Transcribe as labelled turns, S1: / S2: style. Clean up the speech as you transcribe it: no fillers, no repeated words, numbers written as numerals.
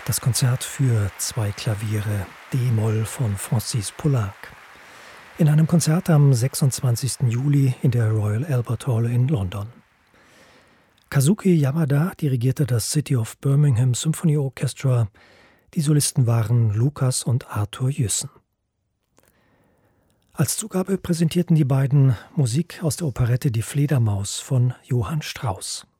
S1: Das Konzert für 2 Klaviere d-Moll von Francis Poulenc. In einem Konzert am 26. Juli in der Royal Albert Hall in London. Kazuki Yamada dirigierte das City of Birmingham Symphony Orchestra. Die Solisten waren Lukas und Arthur Jüssen. Als Zugabe präsentierten die beiden Musik aus der Operette Die Fledermaus von Johann Strauss.